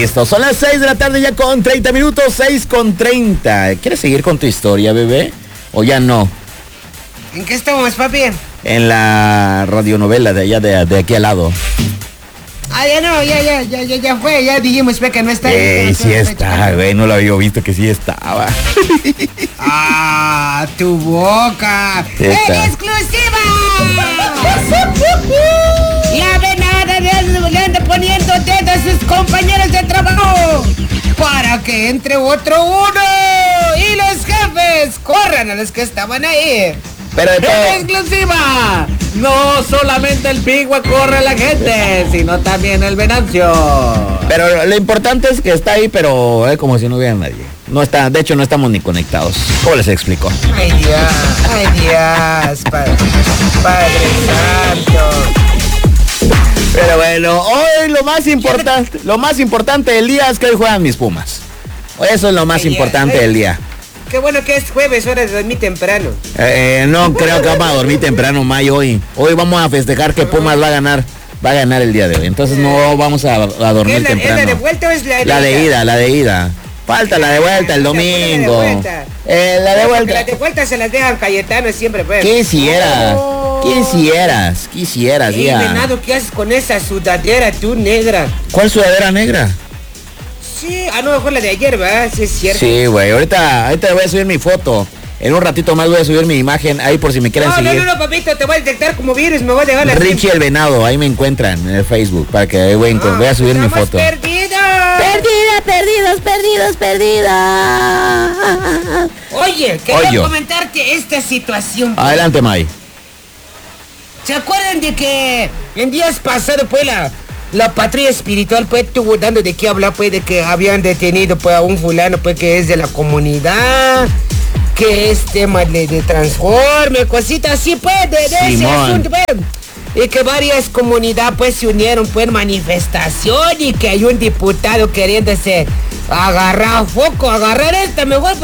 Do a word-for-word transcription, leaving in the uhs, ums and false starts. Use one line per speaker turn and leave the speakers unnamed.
Listo, son las seis de la tarde ya con treinta minutos, seis con treinta. ¿Quieres seguir con tu historia, bebé? ¿O ya no?
¿En qué estamos, papi?
En la radionovela de allá, de, de aquí al lado.
Ah, ya no, ya, ya, ya, ya, ya fue, ya dijimos pues, que no está.
Ey, sí está, güey, no lo había visto que sí estaba.
Ah, tu boca. ¡En exclusiva! La venada le anda poniendo dedo a sus compañeros de trabajo para que entre otro uno y los jefes corran a los que estaban ahí.
Pero de todo...
¡En exclusiva! No solamente el pigua corre a la gente, sino también el Venancio.
Pero lo importante es que está ahí, pero eh, como si no hubiera nadie. No está, de hecho no estamos ni conectados. ¿Cómo les explico?
Ay Dios, ay Dios, Padre, Padre Santo.
Pero bueno, hoy lo más importante, lo más importante del día es que hoy juegan mis Pumas. Eso es lo más
Ay,
importante
ay.
del día.
Qué bueno que es jueves, hora de dormir temprano.
Eh, no creo que vamos a dormir temprano, May, hoy. Hoy vamos a festejar que Pumas va a ganar, va a ganar el día de hoy. Entonces no vamos a, a dormir
¿Es la,
temprano.
¿Es la de vuelta o es la de
La de ida, la de ida. Falta la de vuelta el domingo. Eh, la de vuelta.
Las de vuelta se las dejan Cayetano siempre, pues.
Quisieras,
Oh.
quisieras, quisieras,
Ey,
ya.
Venado, ¿qué haces con esa sudadera tú, negra?
¿Cuál sudadera negra?
Sí, ah, no, fue la de ayer, ¿verdad? Sí, es cierto.
Sí, güey, ahorita, ahorita voy a subir mi foto. En un ratito más voy a subir mi imagen ahí por si me quieren
No, no,
seguir.
no, no, papito, te voy a detectar como virus, me voy a dejar la...
Richie el Venado, ahí me encuentran en el Facebook para que ahí voy, a- voy a subir mi
estamos
foto.
perdidos.
Perdida, perdidos, perdidos, perdida.
Oye, quería
Oyo.
comentarte esta situación.
Adelante, May.
¿Se acuerdan de que en días pasados, pues, la, la patrulla espiritual, pues, estuvo dando de qué hablar, pues, de que habían detenido, pues, a un fulano, pues, que es de la comunidad, que es tema de, de transforme, cositas así, pues, de, de ese
Simón.
asunto, pues. Y que varias comunidades, pues, se unieron, pues, en manifestación y que hay un diputado queriéndose agarrar foco, agarrar esta mejor,